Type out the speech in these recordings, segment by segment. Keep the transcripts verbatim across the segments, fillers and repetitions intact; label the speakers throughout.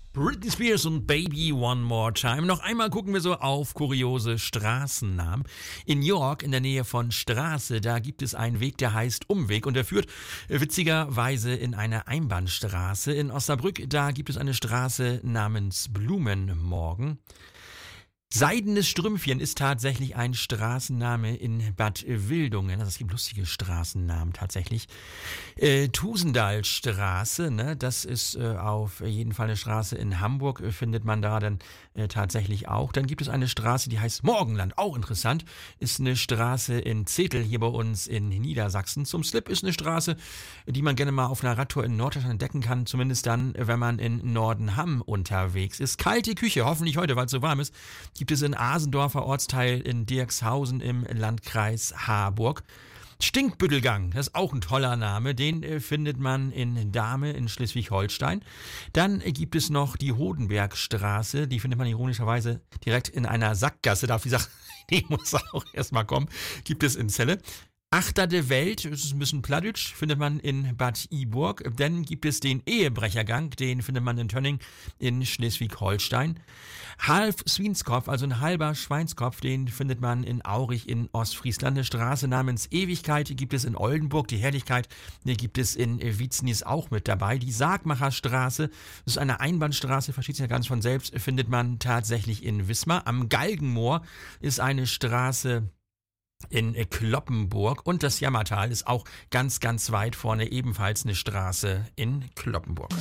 Speaker 1: Britney Spears und Baby One More Time. Noch einmal gucken wir so auf kuriose Straßennamen. In York, in der Nähe von Straße, da gibt es einen Weg, der heißt Umweg und der führt witzigerweise in eine Einbahnstraße. In Osnabrück, da gibt es eine Straße namens Blumenmorgen. Seidenes Strümpfchen ist tatsächlich ein Straßenname in Bad Wildungen. Also es gibt lustige Straßennamen tatsächlich. Äh, Tusendalstraße, ne, das ist äh, auf jeden Fall eine Straße in Hamburg, äh, findet man da dann äh, tatsächlich auch. Dann gibt es eine Straße, die heißt Morgenland, auch interessant. Ist eine Straße in Zetel, hier bei uns in Niedersachsen. Zum Slip ist eine Straße, die man gerne mal auf einer Radtour in Norddeutschland entdecken kann. Zumindest dann, wenn man in Nordenham unterwegs ist. Kalte Küche, hoffentlich heute, weil es so warm ist. Gibt es in Asendorfer Ortsteil in Dirkshausen im Landkreis Harburg. Stinkbüttelgang, das ist auch ein toller Name, den äh, findet man in Dahme in Schleswig-Holstein. Dann äh, gibt es noch die Hodenbergstraße, die findet man ironischerweise direkt in einer Sackgasse, darf ich sagen, die muss auch erstmal kommen, gibt es in Celle. Achter der Welt, das ist ein bisschen plattdeutsch, findet man in Bad Iburg. Dann gibt es den Ehebrechergang, den findet man in Tönning in Schleswig-Holstein. Half Swinskopf, also ein halber Schweinskopf, den findet man in Aurich in Ostfriesland. Eine Straße namens Ewigkeit gibt es in Oldenburg. Die Herrlichkeit die gibt es in Wietznis auch mit dabei. Die Sargmacherstraße, das ist eine Einbahnstraße, versteht sich ja ganz von selbst, findet man tatsächlich in Wismar. Am Galgenmoor ist eine Straße in Kloppenburg und das Jammertal ist auch ganz, ganz weit vorne ebenfalls eine Straße in Kloppenburg.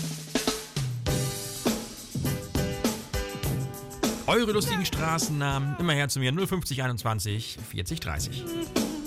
Speaker 1: Eure lustigen Straßennamen immer her zu mir null fünfzig einundzwanzig vierzig dreißig.